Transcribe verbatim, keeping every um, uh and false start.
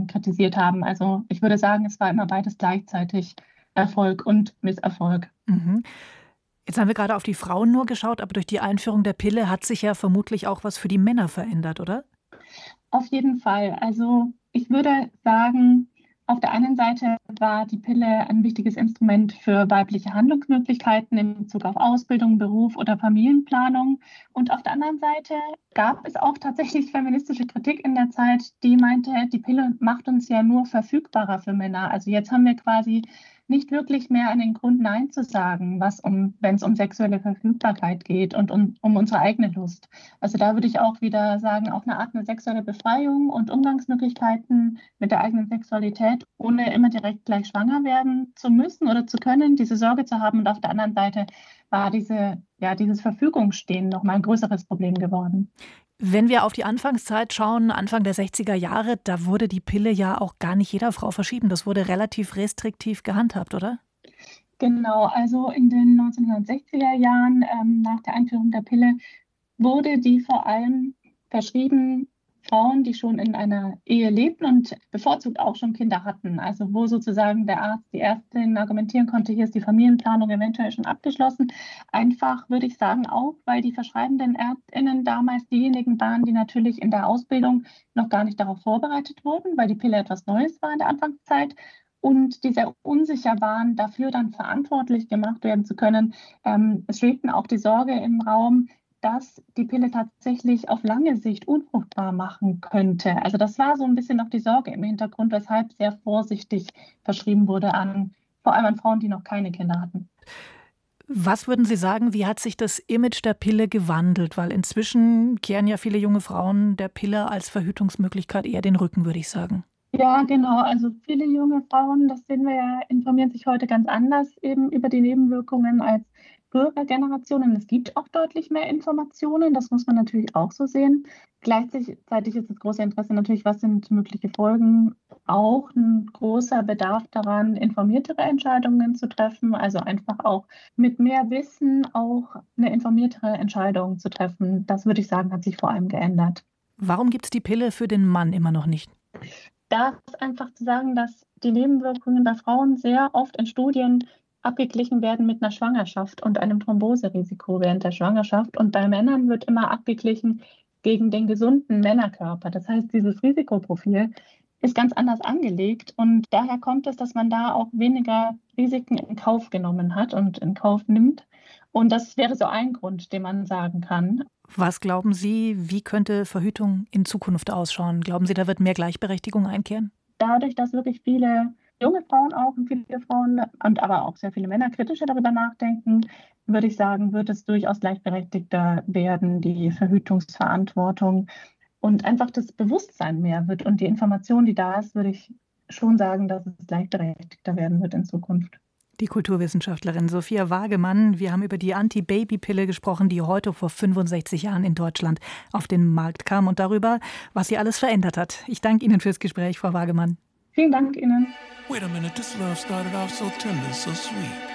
ähm, kritisiert haben. Also ich würde sagen, es war immer beides gleichzeitig Erfolg und Misserfolg. Mhm. Jetzt haben wir gerade auf die Frauen nur geschaut, aber durch die Einführung der Pille hat sich ja vermutlich auch was für die Männer verändert, oder? Auf jeden Fall. Also ich würde sagen, auf der einen Seite war die Pille ein wichtiges Instrument für weibliche Handlungsmöglichkeiten in Bezug auf Ausbildung, Beruf oder Familienplanung. Und auf der anderen Seite gab es auch tatsächlich feministische Kritik in der Zeit, die meinte, die Pille macht uns ja nur verfügbarer für Männer. Also jetzt haben wir quasi nicht wirklich mehr einen Grund, Nein zu sagen, was um, wenn es um sexuelle Verfügbarkeit geht und um, um unsere eigene Lust. Also da würde ich auch wieder sagen, auch eine Art eine sexuelle Befreiung und Umgangsmöglichkeiten mit der eigenen Sexualität, ohne immer direkt gleich schwanger werden zu müssen oder zu können, diese Sorge zu haben. Und auf der anderen Seite war diese, ja, dieses Verfügungsstehen nochmal ein größeres Problem geworden. Wenn wir auf die Anfangszeit schauen, Anfang der sechziger Jahre, da wurde die Pille ja auch gar nicht jeder Frau verschrieben. Das wurde relativ restriktiv gehandhabt, oder? Genau, also in den neunzehnhundertsechziger Jahren, ähm, nach der Einführung der Pille, wurde die vor allem verschrieben Frauen, die schon in einer Ehe lebten und bevorzugt auch schon Kinder hatten. Also wo sozusagen der Arzt, die Ärztin argumentieren konnte, hier ist die Familienplanung eventuell schon abgeschlossen. Einfach würde ich sagen auch, weil die verschreibenden Ärztinnen damals diejenigen waren, die natürlich in der Ausbildung noch gar nicht darauf vorbereitet wurden, weil die Pille etwas Neues war in der Anfangszeit. Und die sehr unsicher waren, dafür dann verantwortlich gemacht werden zu können. Ähm, es schwebten auch die Sorge im Raum, dass die Pille tatsächlich auf lange Sicht unfruchtbar machen könnte. Also das war so ein bisschen noch die Sorge im Hintergrund, weshalb sehr vorsichtig verschrieben wurde an, vor allem an Frauen, die noch keine Kinder hatten. Was würden Sie sagen, wie hat sich das Image der Pille gewandelt? Weil inzwischen kehren ja viele junge Frauen der Pille als Verhütungsmöglichkeit eher den Rücken, würde ich sagen. Ja, genau. Also viele junge Frauen, das sehen wir ja, informieren sich heute ganz anders eben über die Nebenwirkungen als frühere Generationen. Es gibt auch deutlich mehr Informationen, das muss man natürlich auch so sehen. Gleichzeitig ist das große Interesse natürlich, was sind mögliche Folgen, auch ein großer Bedarf daran, informiertere Entscheidungen zu treffen, also einfach auch mit mehr Wissen auch eine informiertere Entscheidung zu treffen. Das würde ich sagen, hat sich vor allem geändert. Warum gibt es die Pille für den Mann immer noch nicht? Da ist einfach zu sagen, dass die Nebenwirkungen bei Frauen sehr oft in Studien abgeglichen werden mit einer Schwangerschaft und einem Thromboserisiko während der Schwangerschaft. Und bei Männern wird immer abgeglichen gegen den gesunden Männerkörper. Das heißt, dieses Risikoprofil ist ganz anders angelegt. Und daher kommt es, dass man da auch weniger Risiken in Kauf genommen hat und in Kauf nimmt. Und das wäre so ein Grund, den man sagen kann. Was glauben Sie, wie könnte Verhütung in Zukunft ausschauen? Glauben Sie, da wird mehr Gleichberechtigung einkehren? Dadurch, dass wirklich viele junge Frauen auch und viele Frauen und aber auch sehr viele Männer kritischer darüber nachdenken, würde ich sagen, wird es durchaus gleichberechtigter werden, die Verhütungsverantwortung und einfach das Bewusstsein mehr wird und die Information, die da ist, würde ich schon sagen, dass es gleichberechtigter werden wird in Zukunft. Die Kulturwissenschaftlerin Sophia Wagemann. Wir haben über die Anti-Baby-Pille gesprochen, die heute vor fünfundsechzig Jahren in Deutschland auf den Markt kam und darüber, was sie alles verändert hat. Ich danke Ihnen fürs Gespräch, Frau Wagemann. Vielen Dank Ihnen. Wait a minute, this love started off so tender, so sweet.